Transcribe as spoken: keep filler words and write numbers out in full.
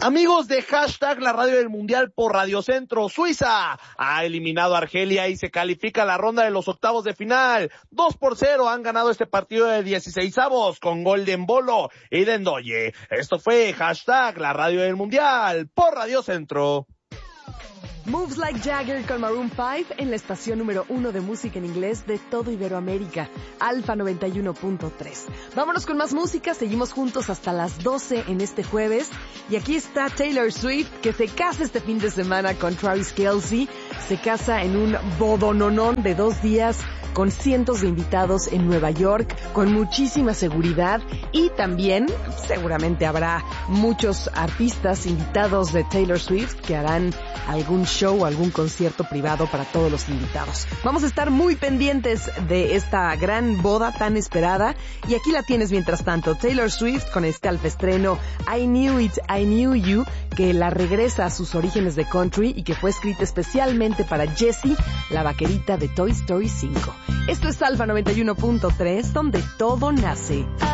Amigos de hashtag la radio del mundial por Radio Centro, Suiza ha eliminado a Argelia y se califica a la ronda de los octavos de final. dos por cero han ganado este partido de dieciseisavos con gol de Embolo y de Ndoye. Esto fue hashtag la radio del mundial por Radio Centro. Moves Like Jagger con Maroon cinco en la estación número uno de música en inglés de todo Iberoamérica, Alfa noventa y uno punto tres. Vámonos con más música, seguimos juntos hasta las doce en este jueves. Y aquí está Taylor Swift, que se casa este fin de semana con Travis Kelce. Se casa en un bodononón de dos días con cientos de invitados en Nueva York, con muchísima seguridad, y también seguramente habrá muchos artistas invitados de Taylor Swift que harán algún show o algún concierto privado para todos los invitados. Vamos a estar muy pendientes de esta gran boda tan esperada, y aquí la tienes mientras tanto, Taylor Swift con este alfaestreno I Knew It, I Knew You, que la regresa a sus orígenes de country y que fue escrita especialmente para Jessie, la vaquerita de Toy Story cinco. Esto es Alfa noventa y uno punto tres, donde todo nace.